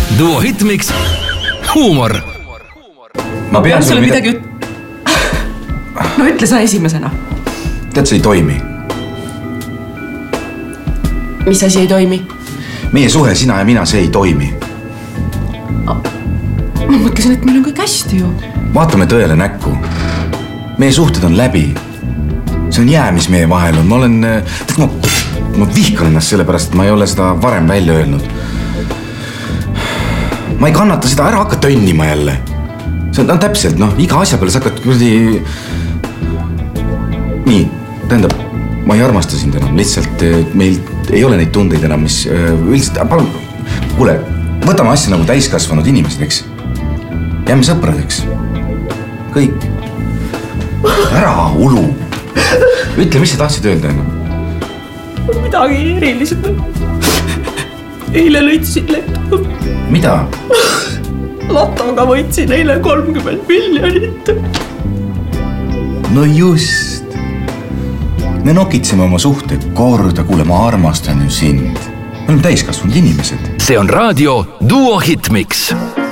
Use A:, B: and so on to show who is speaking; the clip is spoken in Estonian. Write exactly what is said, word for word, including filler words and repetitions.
A: Duo Hitmix. Huumor.
B: Ma pean sulle midagi...
C: No ütle sa esimesena.
B: Tead, see ei toimi.
C: Mis asi ei toimi?
B: Meie suhe, sina ja mina, see ei toimi.
C: Ma mõtlesin, et meil on kõik hästi ju.
B: Vaatame tõele näkku. Meie suhted on läbi. See on jää, mis meie vahel on. Ma olen... Ma, ma vihkan ennast selle pärast, et ma ei ole seda varem välja öelnud. Ma ei kannata seda, ära hakka tönnima jälle. See on, on täpselt, noh, iga asja peale sa hakkad kurdi... Nii, tähendab, ma ei armasta sind enam. Lihtsalt meil ei ole neid tundeid enam, mis üldiselt... Palun, kuule, võtame asja nagu täiskasvanud inimesed, eks? Jääme sõpradeks. Kõik. Ära ulu. Ütle, mis sa tahtsid öelda enam?
C: Midagi erilised. Eile lõitsin lettu.
B: Mida?
C: Lotoga võitsin eile kolmkümmend miljonit.
B: No just. Me nokitseme oma suhte korda, kuule, ma armastan ju sind. Me oleme täiskasvanud inimesed.
A: See on raadio Duo Hitmix.